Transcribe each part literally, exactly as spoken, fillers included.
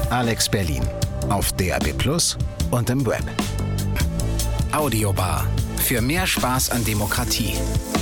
Alex Berlin auf D A B Plus und im Web. Audiobar. Für mehr Spaß an Demokratie.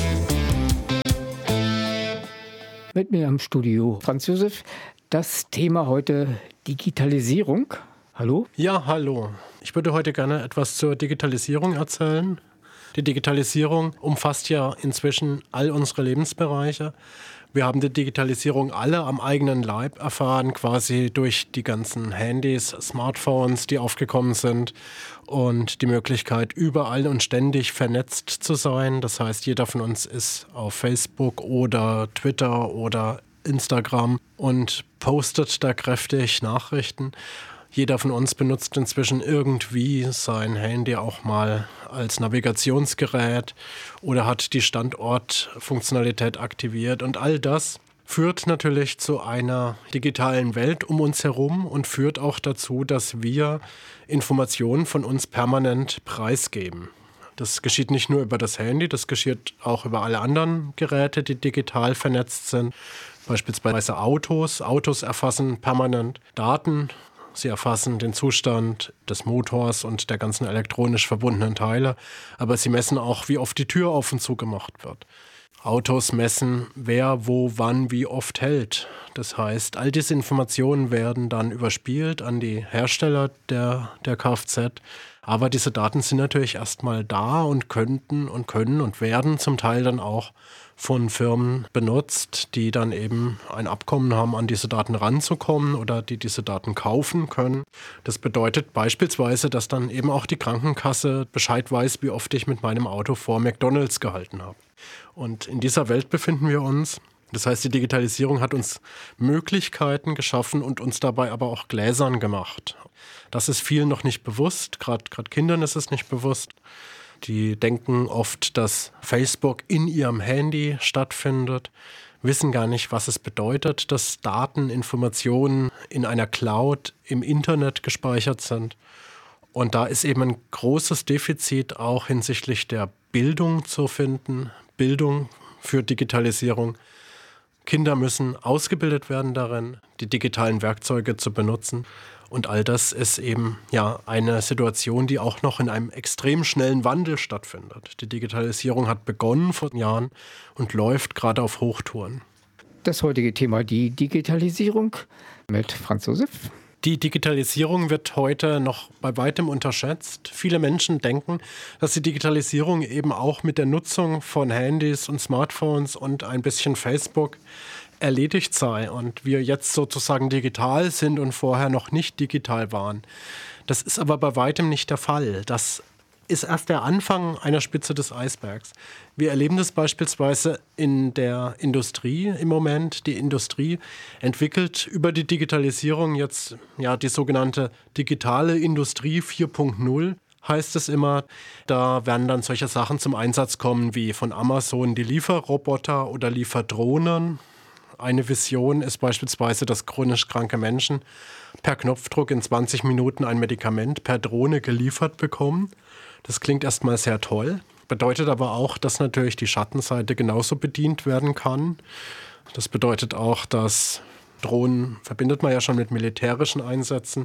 Mit mir im Studio Franz Josef. Das Thema heute Digitalisierung. Hallo? Ja, hallo. Ich würde heute gerne etwas zur Digitalisierung erzählen. Die Digitalisierung umfasst ja inzwischen all unsere Lebensbereiche. Wir haben die Digitalisierung alle am eigenen Leib erfahren, quasi durch die ganzen Handys, Smartphones, die aufgekommen sind und die Möglichkeit, überall und ständig vernetzt zu sein. Das heißt, jeder von uns ist auf Facebook oder Twitter oder Instagram und postet da kräftig Nachrichten. Jeder von uns benutzt inzwischen irgendwie sein Handy auch mal als Navigationsgerät oder hat die Standortfunktionalität aktiviert. Und all das führt natürlich zu einer digitalen Welt um uns herum und führt auch dazu, dass wir Informationen von uns permanent preisgeben. Das geschieht nicht nur über das Handy, das geschieht auch über alle anderen Geräte, die digital vernetzt sind. Beispielsweise Autos. Autos erfassen permanent Daten. Sie erfassen den Zustand des Motors und der ganzen elektronisch verbundenen Teile. Aber sie messen auch, wie oft die Tür auf und zu gemacht wird. Autos messen, wer, wo, wann, wie oft hält. Das heißt, all diese Informationen werden dann überspielt an die Hersteller der, der Kfz. Aber diese Daten sind natürlich erstmal da und könnten und können und werden zum Teil dann auch von Firmen benutzt, die dann eben ein Abkommen haben, an diese Daten ranzukommen oder die diese Daten kaufen können. Das bedeutet beispielsweise, dass dann eben auch die Krankenkasse Bescheid weiß, wie oft ich mit meinem Auto vor McDonald's gehalten habe. Und in dieser Welt befinden wir uns. Das heißt, die Digitalisierung hat uns Möglichkeiten geschaffen und uns dabei aber auch gläsern gemacht. Das ist vielen noch nicht bewusst, gerade gerade Kindern ist es nicht bewusst. Die denken oft, dass Facebook in ihrem Handy stattfindet, wissen gar nicht, was es bedeutet, dass Daten, Informationen in einer Cloud im Internet gespeichert sind. Und da ist eben ein großes Defizit auch hinsichtlich der Bildung zu finden, Bildung für Digitalisierung. Kinder müssen ausgebildet werden darin, die digitalen Werkzeuge zu benutzen. Und all das ist eben ja eine Situation, die auch noch in einem extrem schnellen Wandel stattfindet. Die Digitalisierung hat begonnen vor Jahren und läuft gerade auf Hochtouren. Das heutige Thema, die Digitalisierung mit Franz Josef. Die Digitalisierung wird heute noch bei weitem unterschätzt. Viele Menschen denken, dass die Digitalisierung eben auch mit der Nutzung von Handys und Smartphones und ein bisschen Facebook erledigt sei und wir jetzt sozusagen digital sind und vorher noch nicht digital waren. Das ist aber bei weitem nicht der Fall. Das ist erst der Anfang einer Spitze des Eisbergs. Wir erleben das beispielsweise in der Industrie im Moment. Die Industrie entwickelt über die Digitalisierung jetzt ja die sogenannte digitale Industrie vier Punkt null. Heißt es immer, da werden dann solche Sachen zum Einsatz kommen wie von Amazon die Lieferroboter oder Lieferdrohnen. Eine Vision ist beispielsweise, dass chronisch kranke Menschen per Knopfdruck in zwanzig Minuten ein Medikament per Drohne geliefert bekommen. Das klingt erstmal sehr toll, bedeutet aber auch, dass natürlich die Schattenseite genauso bedient werden kann. Das bedeutet auch, dass Drohnen verbindet man ja schon mit militärischen Einsätzen,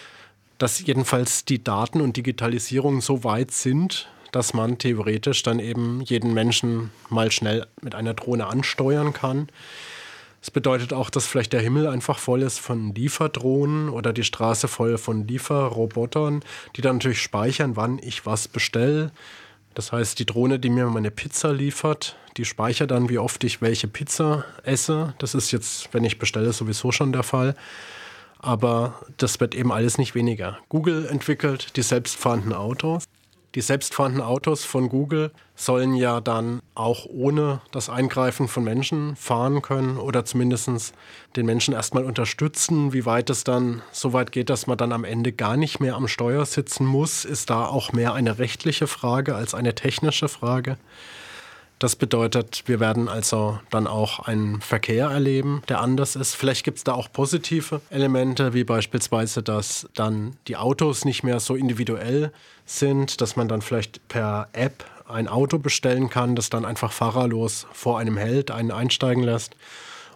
dass jedenfalls die Daten und Digitalisierung so weit sind, dass man theoretisch dann eben jeden Menschen mal schnell mit einer Drohne ansteuern kann. Es bedeutet auch, dass vielleicht der Himmel einfach voll ist von Lieferdrohnen oder die Straße voll von Lieferrobotern, die dann natürlich speichern, wann ich was bestelle. Das heißt, die Drohne, die mir meine Pizza liefert, die speichert dann, wie oft ich welche Pizza esse. Das ist jetzt, wenn ich bestelle, sowieso schon der Fall. Aber das wird eben alles nicht weniger. Google entwickelt die selbstfahrenden Autos. Die selbstfahrenden Autos von Google sollen ja dann auch ohne das Eingreifen von Menschen fahren können oder zumindest den Menschen erstmal unterstützen. Wie weit es dann so weit geht, dass man dann am Ende gar nicht mehr am Steuer sitzen muss, ist da auch mehr eine rechtliche Frage als eine technische Frage. Das bedeutet, wir werden also dann auch einen Verkehr erleben, der anders ist. Vielleicht gibt es da auch positive Elemente, wie beispielsweise, dass dann die Autos nicht mehr so individuell sind, dass man dann vielleicht per App ein Auto bestellen kann, das dann einfach fahrerlos vor einem hält, einen einsteigen lässt.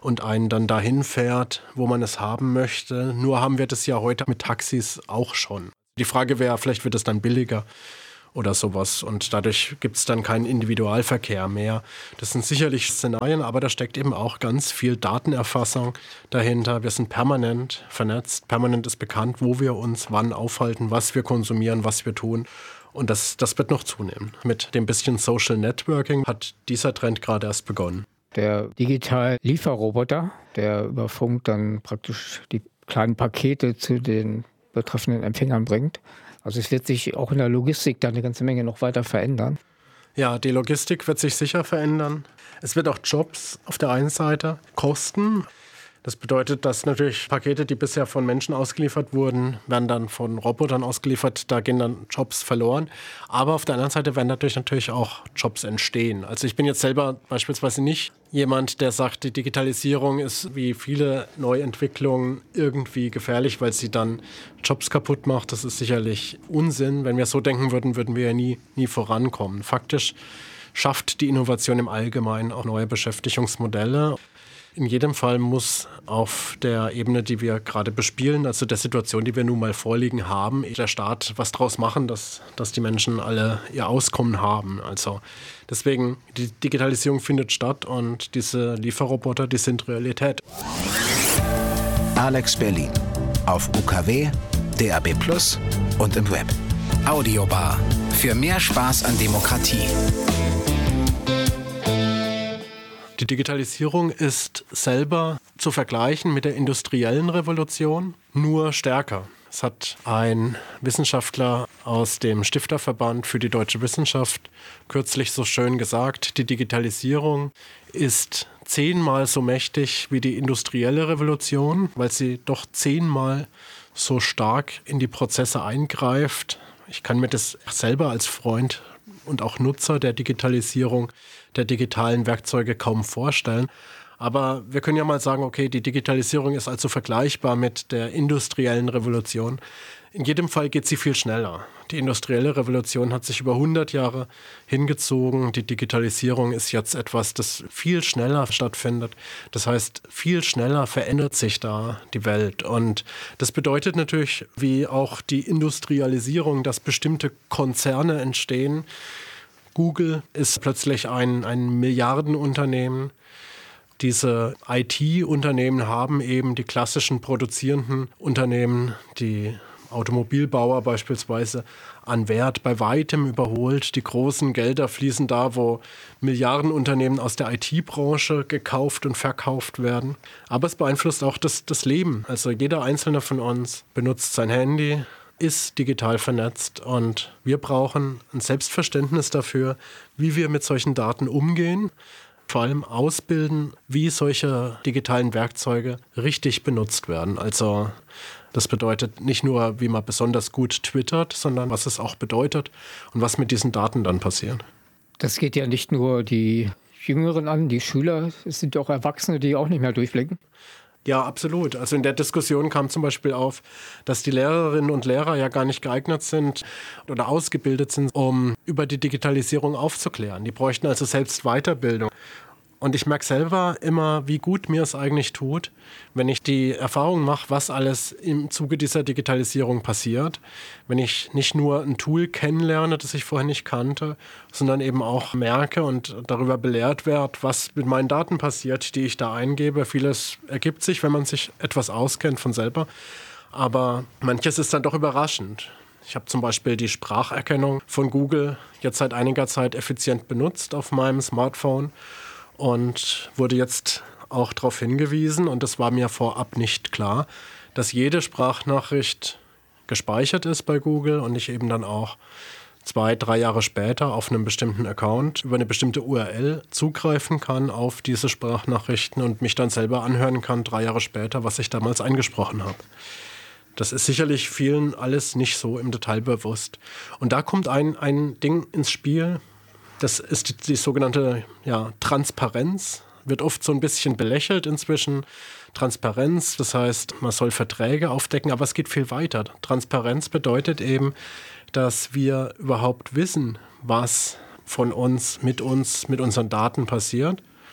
und einen dann dahin fährt, wo man es haben möchte. Nur haben wir das ja heute mit Taxis auch schon. Die Frage wäre, vielleicht wird es dann billiger oder sowas. Und dadurch gibt es dann keinen Individualverkehr mehr. Das sind sicherlich Szenarien, aber da steckt eben auch ganz viel Datenerfassung dahinter. Wir sind permanent vernetzt. Permanent ist bekannt, wo wir uns wann aufhalten, was wir konsumieren, was wir tun. Und das, das wird noch zunehmen. Mit dem bisschen Social Networking hat dieser Trend gerade erst begonnen. Der Digital-Lieferroboter, der über Funk dann praktisch die kleinen Pakete zu den betreffenden Empfängern bringt. Also es wird sich auch in der Logistik da eine ganze Menge noch weiter verändern. Ja, die Logistik wird sich sicher verändern. Es wird auch Jobs auf der einen Seite kosten. Das bedeutet, dass natürlich Pakete, die bisher von Menschen ausgeliefert wurden, werden dann von Robotern ausgeliefert. Da gehen dann Jobs verloren. Aber auf der anderen Seite werden dadurch natürlich auch Jobs entstehen. Also ich bin jetzt selber beispielsweise nicht jemand, der sagt, die Digitalisierung ist wie viele Neuentwicklungen irgendwie gefährlich, weil sie dann Jobs kaputt macht. Das ist sicherlich Unsinn. Wenn wir so denken würden, würden wir ja nie, nie vorankommen. Faktisch schafft die Innovation im Allgemeinen auch neue Beschäftigungsmodelle. In jedem Fall muss auf der Ebene, die wir gerade bespielen, also der Situation, die wir nun mal vorliegen haben, der Staat was draus machen, dass, dass die Menschen alle ihr Auskommen haben. Also deswegen, die Digitalisierung findet statt und diese Lieferroboter, die sind Realität. Alex Berlin. Auf U K W, D A B plus und im Web. Audiobar. Für mehr Spaß an Demokratie. Die Digitalisierung ist selber zu vergleichen mit der industriellen Revolution, nur stärker. Es hat ein Wissenschaftler aus dem Stifterverband für die deutsche Wissenschaft kürzlich so schön gesagt, die Digitalisierung ist zehnmal so mächtig wie die industrielle Revolution, weil sie doch zehnmal so stark in die Prozesse eingreift. Ich kann mir das selber als Freund und auch Nutzer der Digitalisierung, der digitalen Werkzeuge kaum vorstellen. Aber wir können ja mal sagen, okay, die Digitalisierung ist also vergleichbar mit der industriellen Revolution. In jedem Fall geht sie viel schneller. Die industrielle Revolution hat sich über hundert Jahre hingezogen. Die Digitalisierung ist jetzt etwas, das viel schneller stattfindet. Das heißt, viel schneller verändert sich da die Welt. Und das bedeutet natürlich, wie auch die Industrialisierung, dass bestimmte Konzerne entstehen. Google ist plötzlich ein, ein Milliardenunternehmen. Diese I T-Unternehmen haben eben die klassischen produzierenden Unternehmen, die Automobilbauer beispielsweise, an Wert bei weitem überholt. Die großen Gelder fließen da, wo Milliardenunternehmen aus der I T-Branche gekauft und verkauft werden. Aber es beeinflusst auch das, das Leben. Also jeder Einzelne von uns benutzt sein Handy, ist digital vernetzt und wir brauchen ein Selbstverständnis dafür, wie wir mit solchen Daten umgehen, vor allem ausbilden, wie solche digitalen Werkzeuge richtig benutzt werden. Also das bedeutet nicht nur, wie man besonders gut twittert, sondern was es auch bedeutet und was mit diesen Daten dann passiert. Das geht ja nicht nur die Jüngeren an, die Schüler, es sind ja auch Erwachsene, die auch nicht mehr durchblicken. Ja, absolut. Also in der Diskussion kam zum Beispiel auf, dass die Lehrerinnen und Lehrer ja gar nicht geeignet sind oder ausgebildet sind, um über die Digitalisierung aufzuklären. Die bräuchten also selbst Weiterbildung. Und ich merke selber immer, wie gut mir es eigentlich tut, wenn ich die Erfahrung mache, was alles im Zuge dieser Digitalisierung passiert. Wenn ich nicht nur ein Tool kennenlerne, das ich vorher nicht kannte, sondern eben auch merke und darüber belehrt werde, was mit meinen Daten passiert, die ich da eingebe. Vieles ergibt sich, wenn man sich etwas auskennt von selber. Aber manches ist dann doch überraschend. Ich habe zum Beispiel die Spracherkennung von Google jetzt seit einiger Zeit effizient benutzt auf meinem Smartphone. Und wurde jetzt auch darauf hingewiesen, und das war mir vorab nicht klar, dass jede Sprachnachricht gespeichert ist bei Google und ich eben dann auch zwei, drei Jahre später auf einem bestimmten Account über eine bestimmte U R L zugreifen kann auf diese Sprachnachrichten und mich dann selber anhören kann, drei Jahre später, was ich damals eingesprochen habe. Das ist sicherlich vielen alles nicht so im Detail bewusst. Und da kommt ein, ein Ding ins Spiel. Das ist die, die sogenannte ja, Transparenz. Wird oft so ein bisschen belächelt inzwischen. Transparenz, das heißt, man soll Verträge aufdecken, aber es geht viel weiter. Transparenz bedeutet eben, dass wir überhaupt wissen, was von uns, mit uns, mit unseren Daten passiert.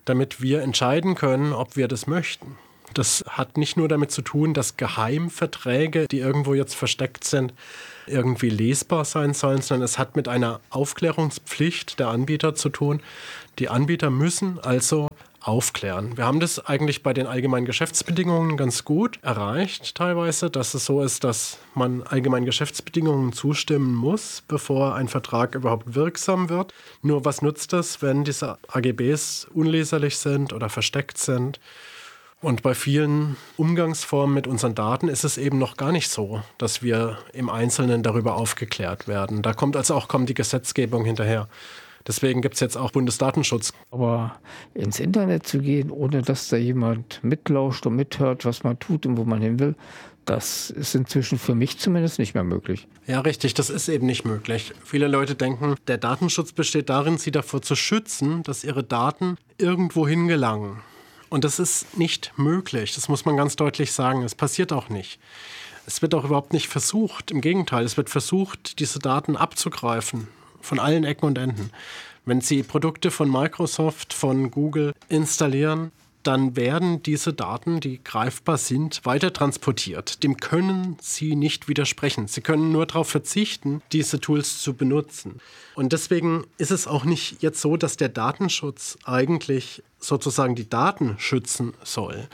damit wir entscheiden können, ob wir das möchten. Das hat nicht nur damit zu tun, dass Geheimverträge, die irgendwo jetzt versteckt sind, irgendwie lesbar sein sollen, sondern es hat mit einer Aufklärungspflicht der Anbieter zu tun. Die Anbieter müssen also aufklären. Wir haben das eigentlich bei den allgemeinen Geschäftsbedingungen ganz gut erreicht teilweise, dass es so ist, dass man allgemeinen Geschäftsbedingungen zustimmen muss, bevor ein Vertrag überhaupt wirksam wird. Nur was nutzt das, wenn diese A G Bs unleserlich sind oder versteckt sind? Und bei vielen Umgangsformen mit unseren Daten ist es eben noch gar nicht so, dass wir im Einzelnen darüber aufgeklärt werden. Da kommt also auch kaum die Gesetzgebung hinterher. Deswegen gibt es jetzt auch Bundesdatenschutz. Aber ins Internet zu gehen, ohne dass da jemand mitlauscht und mithört, was man tut und wo man hin will, das ist inzwischen für mich zumindest nicht mehr möglich. Ja, richtig, das ist eben nicht möglich. Viele Leute denken, der Datenschutz besteht darin, sie davor zu schützen, dass ihre Daten irgendwo hingelangen. Und das ist nicht möglich, das muss man ganz deutlich sagen. Es passiert auch nicht. Es wird auch überhaupt nicht versucht. Im Gegenteil, es wird versucht, diese Daten abzugreifen. Von allen Ecken und Enden. Wenn Sie Produkte von Microsoft, von Google installieren, dann werden diese Daten, die greifbar sind, weiter transportiert. Dem können Sie nicht widersprechen. Sie können nur darauf verzichten, diese Tools zu benutzen. Und deswegen ist es auch nicht jetzt so, dass der Datenschutz eigentlich sozusagen die Daten schützen soll.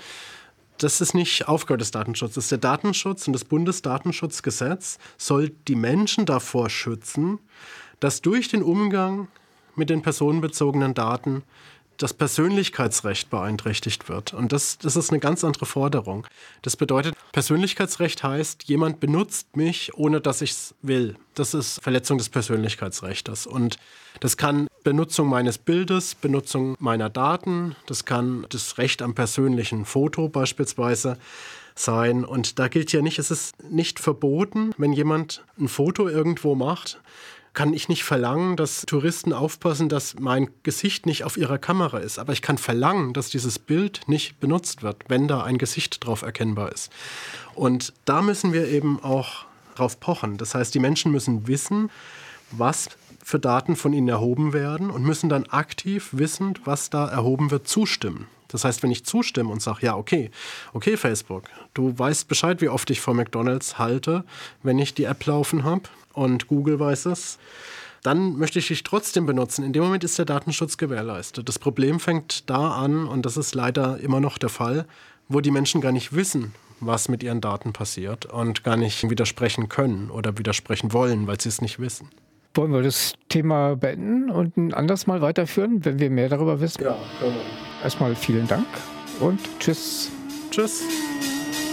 Das ist nicht Aufgabe des Datenschutzes. Der Datenschutz und das Bundesdatenschutzgesetz soll die Menschen davor schützen, dass durch den Umgang mit den personenbezogenen Daten das Persönlichkeitsrecht beeinträchtigt wird. Und das, das ist eine ganz andere Forderung. Das bedeutet, Persönlichkeitsrecht heißt, jemand benutzt mich, ohne dass ich es will. Das ist Verletzung des Persönlichkeitsrechts. Und das kann Benutzung meines Bildes, Benutzung meiner Daten, das kann das Recht am persönlichen Foto beispielsweise sein. Und da gilt ja nicht, es ist nicht verboten, wenn jemand ein Foto irgendwo macht, kann ich nicht verlangen, dass Touristen aufpassen, dass mein Gesicht nicht auf ihrer Kamera ist. Aber ich kann verlangen, dass dieses Bild nicht benutzt wird, wenn da ein Gesicht drauf erkennbar ist. Und da müssen wir eben auch drauf pochen. Das heißt, die Menschen müssen wissen, was für Daten von ihnen erhoben werden und müssen dann aktiv wissend, was da erhoben wird, zustimmen. Das heißt, wenn ich zustimme und sage, ja, okay, okay Facebook, du weißt Bescheid, wie oft ich vor McDonald's halte, wenn ich die App laufen habe und Google weiß es, dann möchte ich dich trotzdem benutzen. In dem Moment ist der Datenschutz gewährleistet. Das Problem fängt da an, und das ist leider immer noch der Fall, wo die Menschen gar nicht wissen, was mit ihren Daten passiert und gar nicht widersprechen können oder widersprechen wollen, weil sie es nicht wissen. Wollen wir das Thema beenden und ein anderes Mal weiterführen, wenn wir mehr darüber wissen? Ja, können wir. Erstmal vielen Dank und tschüss. Tschüss.